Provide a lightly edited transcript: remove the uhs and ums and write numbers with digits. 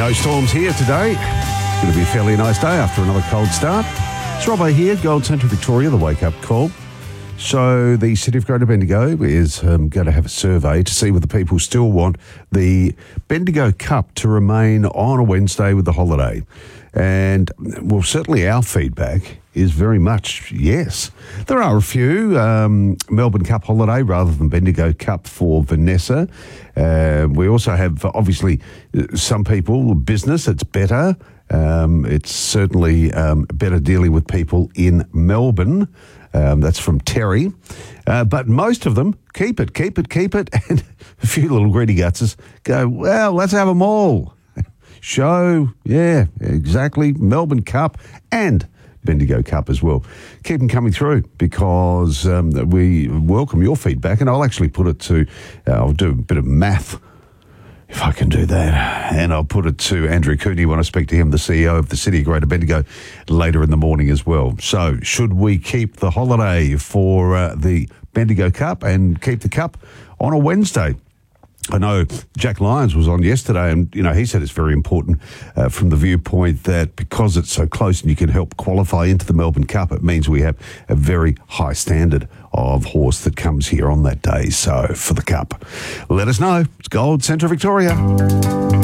No storms here today. It's going to be a fairly nice day after another cold start. It's Robbo here, Gold Central Victoria, the wake-up call. So the City of Greater Bendigo is going to have a survey to see whether people still want the Bendigo Cup to remain on a Wednesday with the holiday. And, well, certainly our feedback is very much yes. There are a few, Melbourne Cup holiday rather than Bendigo Cup for Vanessa. We also have, obviously, some people, business, it's better. It's certainly better dealing with people in Melbourne. That's from Terry. But most of them keep it. And a few little greedy gutsers go, well, let's have them all. Show, yeah, exactly. Melbourne Cup and Bendigo Cup as well. Keep them coming through because we welcome your feedback, and I'll actually put it to, I'll do a bit of math if I can do that, and I'll put it to Andrew Cooney when I speak to him, the CEO of the City of Greater Bendigo, later in the morning as well. So should we keep the holiday for the Bendigo Cup and keep the Cup on a Wednesday? I know Jack Lyons was on yesterday, and, you know, he said it's very important from the viewpoint that because it's so close and you can help qualify into the Melbourne Cup, it means we have a very high standard of horse that comes here on that day. So for the Cup, let us know. It's Gold Central Victoria.